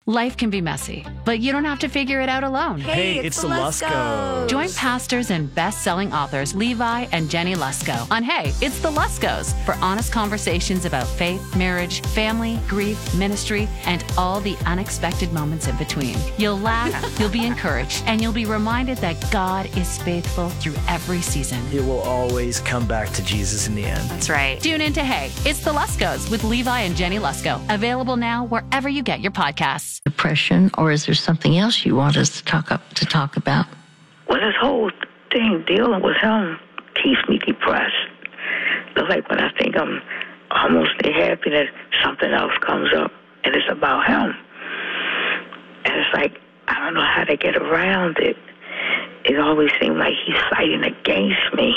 Life can be messy, but you don't have to figure it out alone. Hey, it's the Luskos. Join pastors and best-selling authors Levi and Jenny Lusko on Hey, It's the Luskos for honest conversations about faith, marriage, family, grief, ministry, and all the unexpected moments in between. You'll laugh, you'll be encouraged, and you'll be reminded that God is faithful through every season. It will always come back to Jesus in the end. That's right. Tune in to Hey, It's the Luskos with Levi and Jenny Lusko. Available now wherever you get your podcasts. Depression, or is there something else you want us to talk about? Well, this whole thing dealing with him keeps me depressed. But like when I think I'm almost happy that something else comes up and it's about him. And it's like, I don't know how to get around it. It always seems like he's fighting against me.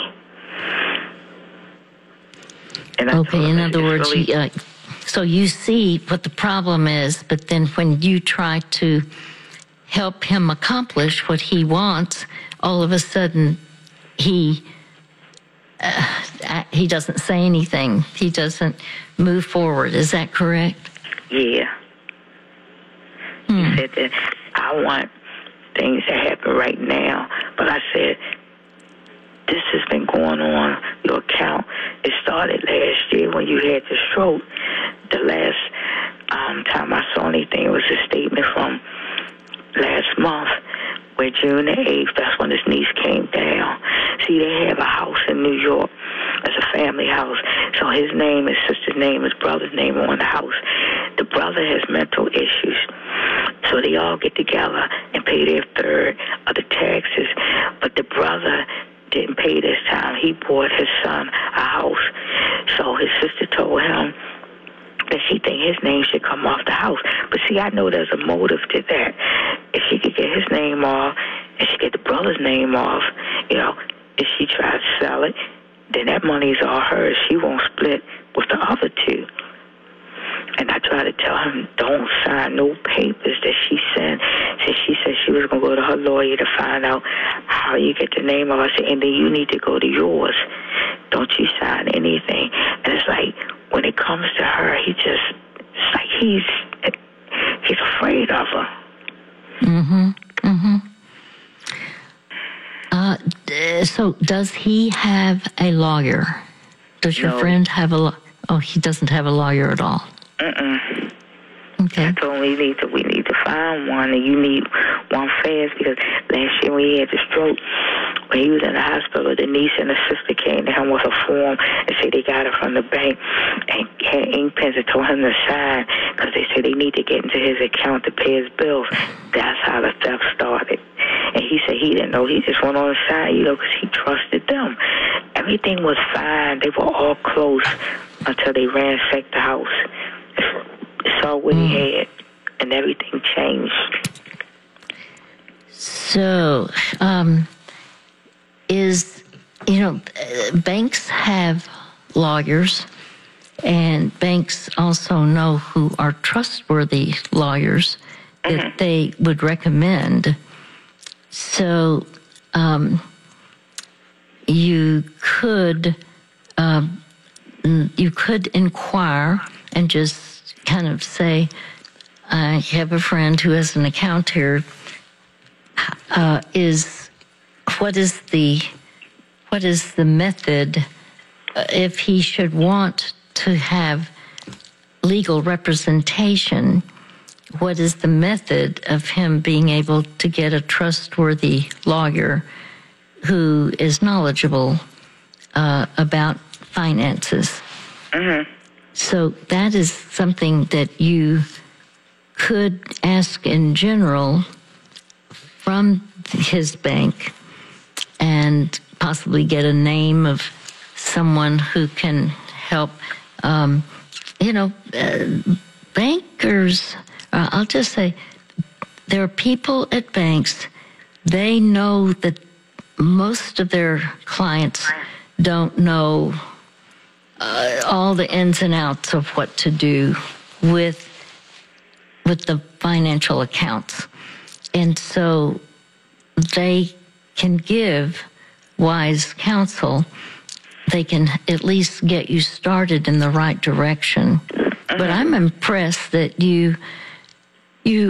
And okay, in other words, really, so you see what the problem is, but then when you try to help him accomplish what he wants, all of a sudden he doesn't say anything. He doesn't move forward. Is that correct? Yeah. He said that I want things to happen right now, but I said, this has been going on, your account. It started last year when you had the stroke. The last time I saw anything was a statement from last month where June the 8th, that's when his niece came down. See, they have a house in New York. It's a family house. So his name, his sister's name, his brother's name are on the house. The brother has mental issues. So they all get together and pay their third of the taxes. But the brother didn't pay this time. He bought his son a house. So his sister told him that she think his name should come off the house. But see, I know there's a motive to that. If she could get his name off and she get the brother's name off, if she tries to sell it, then that money's all hers. She won't split with the other two. And I tried to tell him, don't sign no papers that she sent. So she said she was going to go to her lawyer to find out how you get the name of her. I said, and then you need to go to yours. Don't you sign anything. And it's like, when it comes to her, it's like he's afraid of her. So does he have a lawyer? Does your friend have a lawyer? Oh, he doesn't have a lawyer at all. Okay. I told him we need to find one, and you need one fast, because last year when he had the stroke, when he was in the hospital, the niece and the sister came to him with a form and said they got it from the bank and had ink pens and told him to sign, because they said they need to get into his account to pay his bills. That's how the theft started. And he said he didn't know. He just went on the side, because he trusted them. Everything was fine. They were all close until they ransacked the house. Saw what he had, and everything changed. So, banks have lawyers, and banks also know who are trustworthy lawyers that they would recommend. So, you could inquire and just kind of say, I have a friend who has an account here. What is the method if he should want to have legal representation? What is the method of him being able to get a trustworthy lawyer who is knowledgeable about finances? So that is something that you could ask in general from his bank, and possibly get a name of someone who can help. Bankers, I'll just say, there are people at banks, they know that most of their clients don't know all the ins and outs of what to do with the financial accounts. And so they can give wise counsel. They can at least get you started in the right direction. But I'm impressed that you